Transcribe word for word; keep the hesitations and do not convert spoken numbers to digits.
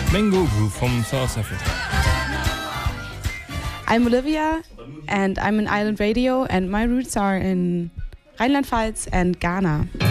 Mango Groove from South Africa. I'm Olivia and I'm in Island Radio and my roots are in Rheinland-Pfalz and Ghana.